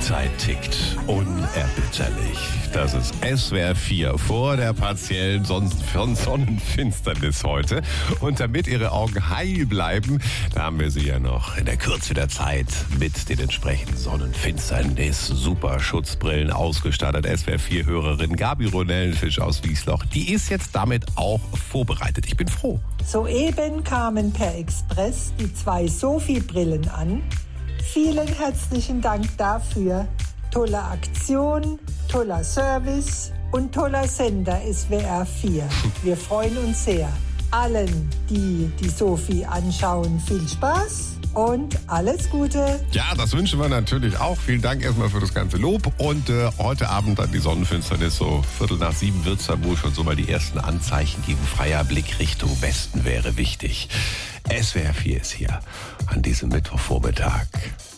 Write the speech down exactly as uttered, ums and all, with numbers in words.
Zeit tickt unerbitterlich. Das ist S W R vier vor der partiellen Son- Son- Sonnenfinsternis heute. Und damit Ihre Augen heil bleiben, da haben wir Sie ja noch in der Kürze der Zeit mit den entsprechenden Sonnenfinsternis super Schutzbrillen ausgestattet. S W R vier Hörerin Gabi Ronellenfisch aus Wiesloch, die ist jetzt damit auch vorbereitet. Ich bin froh. Soeben kamen per Express die zwei Sophie-Brillen an. Vielen herzlichen Dank dafür. Tolle Aktion, toller Service und toller Sender S W R vier. Wir freuen uns sehr. Allen, die die Sophie anschauen, viel Spaß und alles Gute. Ja, das wünschen wir natürlich auch. Vielen Dank erstmal für das ganze Lob. Und äh, heute Abend dann die Sonnenfinsternis, so Viertel nach sieben wird's dann wohl schon so mal die ersten Anzeichen gegen freier Blick Richtung Westen wäre wichtig. S W R vier ist hier an diesem Mittwochvormittag.